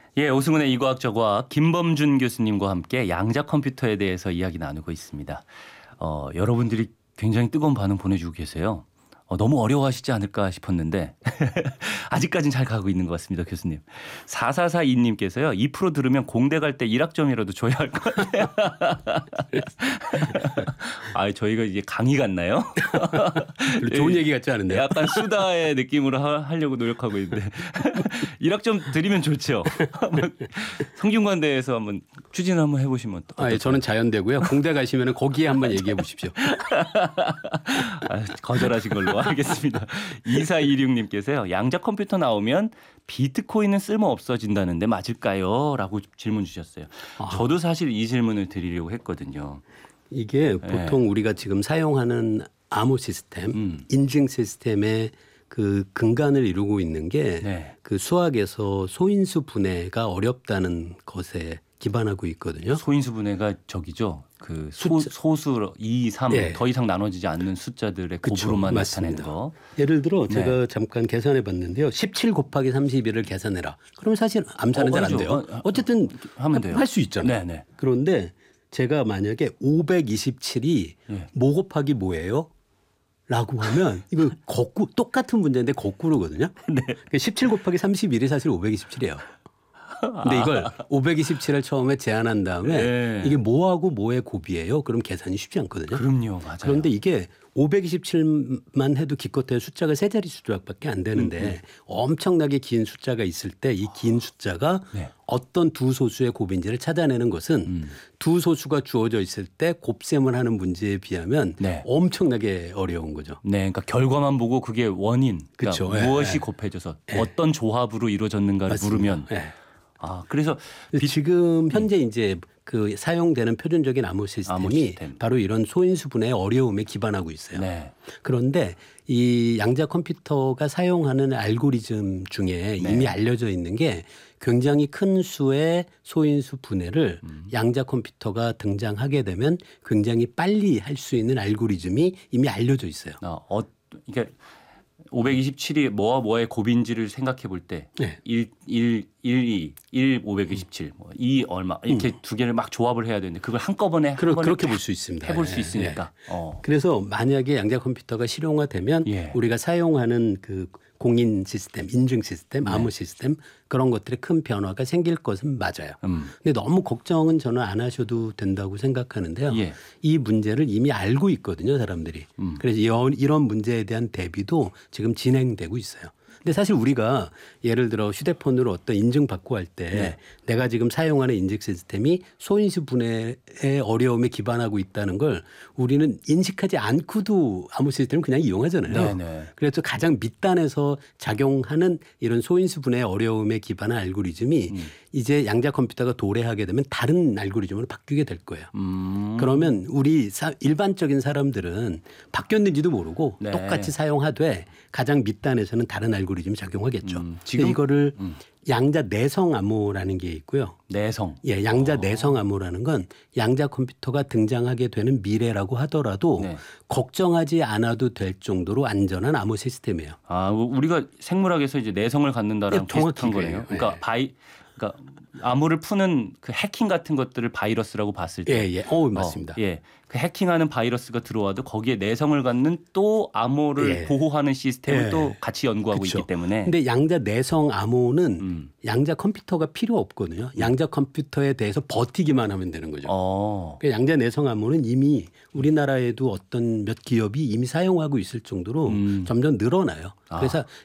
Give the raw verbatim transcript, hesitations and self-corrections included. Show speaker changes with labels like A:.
A: 예, 오승훈의 이과학저과 김범준 교수님과 함께 양자 컴퓨터에 대해서 이야기 나누고 있습니다. 어, 여러분들이 굉장히 뜨거운 반응 보내주고 계세요. 어, 너무 어려워하시지 않을까 싶었는데 아직까지는 잘 가고 있는 것 같습니다. 교수님. 사사사이 님께서요. 이 프로 들으면 공대 갈 때 일 학점이라도 줘야 할 것 같아요. 아, 저희가 이제 강의 같나요?
B: 좋은 얘기 같지 않은데요?
A: 약간 수다의 느낌으로 하, 하려고 노력하고 있는데 일 학점 드리면 좋죠. 성균관대에서 한번 추진을 한번 해보시면 또.
B: 아, 예, 저는 자연대고요. 공대 가시면 거기에 한번 얘기해 보십시오.
A: 아, 거절하신 걸로 알겠습니다. 이사이육 님께서요. 양자 컴퓨터 나오면 비트코인은 쓸모 없어진다는데 맞을까요? 라고 질문 주셨어요.
B: 아.
A: 저도 사실 이 질문을 드리려고 했거든요.
B: 이게 보통 네. 우리가 지금 사용하는 암호 시스템, 음. 인증 시스템의 그 근간을 이루고 있는 게 그 네. 수학에서 소인수 분해가 어렵다는 것에 기반하고 있거든요.
A: 소인수 분해가 저기죠. 그 소, 소수 이, 삼 더 네. 이상 나눠지지 않는 숫자들의
B: 그쵸,
A: 곱으로만
B: 맞습니다.
A: 나타내는 거.
B: 예를 들어 제가 네. 잠깐 계산해 봤는데요. 십칠 곱하기 삼십일을 계산해라. 그러면 사실 암산은 어, 잘 안 돼요. 어, 어쨌든 하면 돼요. 할 수 있잖아요. 네네. 그런데 제가 만약에 오백이십칠이 네. 뭐 곱하기 뭐예요? 라고 하면 이거 거꾸 똑같은 문제인데 거꾸로거든요. 네. 십칠 곱하기 삼십일이 사실 오백이십칠이에요. 근데 이걸 오백이십칠을 처음에 제안한 다음에 네. 이게 뭐하고 뭐의 곱이에요? 그럼 계산이 쉽지 않거든요.
A: 그럼요. 맞아요.
B: 그런데 이게 오백이십칠만 해도 기껏해야 숫자가 세 자리 수밖에 안 되는데 음, 음. 엄청나게 긴 숫자가 있을 때 이 긴 숫자가 네. 어떤 두 소수의 곱인지를 찾아내는 것은 음. 두 소수가 주어져 있을 때 곱셈을 하는 문제에 비하면 네. 엄청나게 어려운 거죠.
A: 네, 그러니까 결과만 보고 그게 원인, 그러니까
B: 그렇죠.
A: 무엇이
B: 네.
A: 곱해져서
B: 네.
A: 어떤 조합으로 이루어졌는가를
B: 맞습니다.
A: 물으면
B: 네.
A: 아, 그래서
B: 비... 지금 현재 이제 그 사용되는 표준적인 암호 시스템이
A: 암호 시스템.
B: 바로 이런 소인수분해의 어려움에 기반하고 있어요. 네. 그런데 이 양자 컴퓨터가 사용하는 알고리즘 중에 네. 이미 알려져 있는 게 굉장히 큰 수의 소인수 분해를 음. 양자 컴퓨터가 등장하게 되면 굉장히 빨리 할 수 있는 알고리즘이 이미 알려져 있어요.
A: 어, 어 그러니까 오백이십칠이 뭐와 뭐의 곱인지를 생각해 볼 때 네. 일, 일, 일, 이, 일, 오백이십칠, 뭐 이 얼마 이렇게 음. 두 개를 막 조합을 해야 되는데 그걸 한꺼번에
B: 그러,
A: 한
B: 그렇게 볼 수 있습니다.
A: 해볼 수
B: 네.
A: 있으니까.
B: 네.
A: 어.
B: 그래서 만약에 양자 컴퓨터가 실용화되면 예. 우리가 사용하는 그 공인 시스템, 인증 시스템, 암호 네. 시스템 그런 것들에 큰 변화가 생길 것은 맞아요. 음. 근데 너무 걱정은 저는 안 하셔도 된다고 생각하는데요. 예. 이 문제를 이미 알고 있거든요, 사람들이. 음. 그래서 이런 문제에 대한 대비도 지금 진행되고 있어요. 근데 사실 우리가 예를 들어 휴대폰으로 어떤 인증받고 할 때 네. 내가 지금 사용하는 인증 시스템이 소인수 분해의 어려움에 기반하고 있다는 걸 우리는 인식하지 않고도 암호 시스템을 그냥 이용하잖아요. 네네. 그래서 가장 밑단에서 작용하는 이런 소인수 분해의 어려움에 기반한 알고리즘이 음. 이제 양자 컴퓨터가 도래하게 되면 다른 알고리즘으로 바뀌게 될 거예요. 음. 그러면 우리 사, 일반적인 사람들은 바뀌었는지도 모르고 네. 똑같이 사용하되 가장 밑단에서는 다른 알고리즘이 작용하겠죠. 음. 지금 이거를 음. 양자 내성 암호라는 게 있고요.
A: 내성.
B: 예, 양자 어. 내성 암호라는 건 양자 컴퓨터가 등장하게 되는 미래라고 하더라도 네. 걱정하지 않아도 될 정도로 안전한 암호 시스템이에요.
A: 아, 우리가 생물학에서 이제 내성을 갖는다라는 네, 비슷한 거네요. 그러니까 네. 바이 그러니까 암호를 푸는 그 해킹 같은 것들을 바이러스라고 봤을 때,
B: 예, 예, 어, 맞습니다.
A: 어, 예, 그 해킹하는 바이러스가 들어와도 거기에 내성을 갖는 또 암호를 예. 보호하는 시스템을 예. 또 같이 연구하고 그쵸. 있기 때문에.
B: 근데 양자 내성 암호는 음. 양자 컴퓨터가 필요 없거든요. 양자 컴퓨터에 대해서 버티기만 하면 되는 거죠. 어. 그러니까 양자 내성 암호는 이미 우리나라에도 어떤 몇 기업이 이미 사용하고 있을 정도로 음. 점점 늘어나요. 그래서 아.